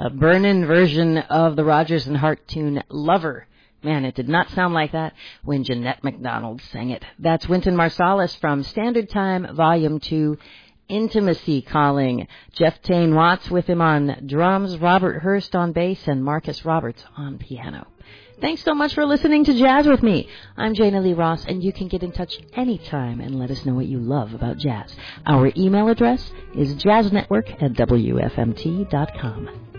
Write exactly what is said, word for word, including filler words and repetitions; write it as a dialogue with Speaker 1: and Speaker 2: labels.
Speaker 1: a burnin' version of the Rodgers and Hart tune Lover. Man, it did not sound like that when Jeanette MacDonald sang it. That's Wynton Marsalis from Standard Time, Volume two, Intimacy Calling. Jeff Tain Watts with him on drums, Robert Hurst on bass, and Marcus Roberts on piano. Thanks so much for listening to Jazz with me. I'm Jana Lee Ross, and you can get in touch anytime and let us know what you love about jazz. Our email address is jazznetwork at W F M T dot com.